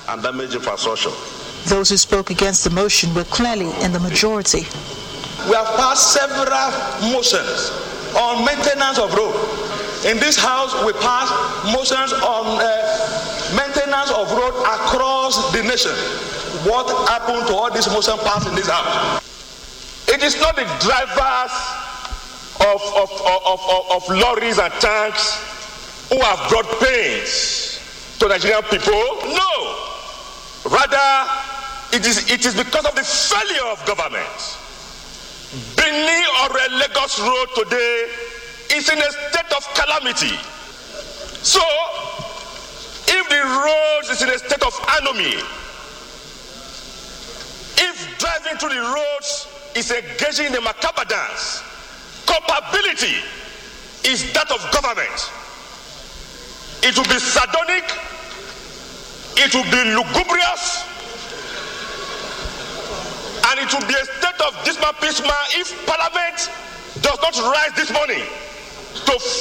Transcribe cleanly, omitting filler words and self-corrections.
and damage infrastructure. Those who spoke against the motion were clearly in the majority. We have passed several motions on maintenance of road. In this house, we passed motions on maintenance of road across the nation. What happened to all these motions passed in this house? It is not the drivers of lorries and tanks who have brought pains to Nigerian people. No. Rather, it is because of the failure of government. Benin or Lagos Road today is in a state of calamity. So, if the road is in a state of anomie, if driving through the roads is engaging in a macabre dance, culpability is that of government. It will be sardonic, it will be lugubrious, and it will be a state of dismal pisma if Parliament does not rise this morning to